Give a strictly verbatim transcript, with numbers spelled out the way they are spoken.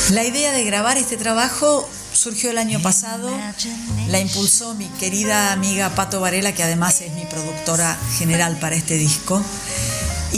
La idea de grabar este trabajo surgió el año pasado, la impulsó mi querida amiga Pato Varela, que además es mi productora general para este disco.